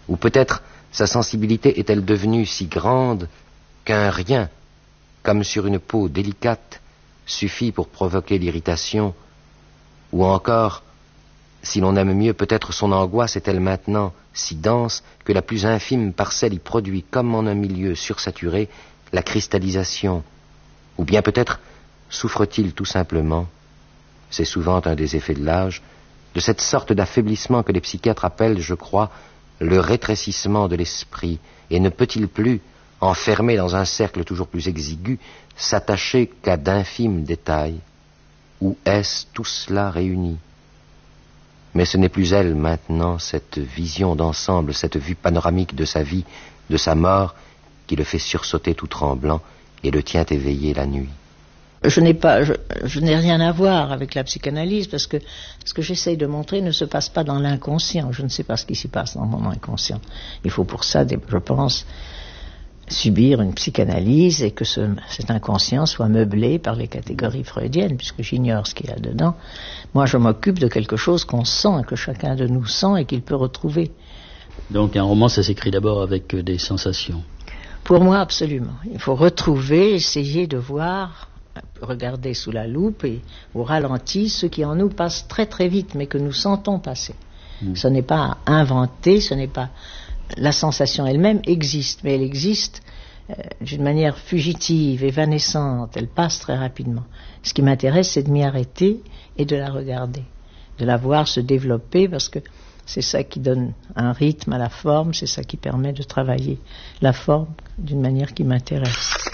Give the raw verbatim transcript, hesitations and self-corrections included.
Ou peut-être sa sensibilité est-elle devenue si grande qu'un rien, comme sur une peau délicate, suffit pour provoquer l'irritation. Ou encore, si l'on aime mieux, peut-être son angoisse est-elle maintenant si dense que la plus infime parcelle y produit, comme en un milieu sursaturé, la cristallisation. Ou bien peut-être souffre-t-il tout simplement, c'est souvent un des effets de l'âge, de cette sorte d'affaiblissement que les psychiatres appellent, je crois, le rétrécissement de l'esprit, et ne peut-il plus, enfermé dans un cercle toujours plus exigu, s'attacher qu'à d'infimes détails? Ou est-ce tout cela réuni? Mais ce n'est plus elle maintenant, cette vision d'ensemble, cette vue panoramique de sa vie, de sa mort, qui le fait sursauter tout tremblant et le tient éveillé la nuit. Je n'ai pas, je, je n'ai rien à voir avec la psychanalyse parce que ce que j'essaye de montrer ne se passe pas dans l'inconscient. Je ne sais pas ce qui s'y passe dans mon inconscient. Il faut pour ça, je pense, subir une psychanalyse et que ce, cet inconscient soit meublé par les catégories freudiennes, puisque j'ignore ce qu'il y a dedans. Moi, je m'occupe de quelque chose qu'on sent, que chacun de nous sent et qu'il peut retrouver. Donc un roman, ça s'écrit d'abord avec des sensations. Pour moi, absolument. Il faut retrouver, essayer de voir, regarder sous la loupe et au ralenti ce qui en nous passe très très vite, mais que nous sentons passer. Mmh. Ce n'est pas inventé, ce n'est pas... La sensation elle-même existe, mais elle existe euh, d'une manière fugitive, évanescente, elle passe très rapidement. Ce qui m'intéresse, c'est de m'y arrêter et de la regarder, de la voir se développer, parce que c'est ça qui donne un rythme à la forme, c'est ça qui permet de travailler la forme d'une manière qui m'intéresse.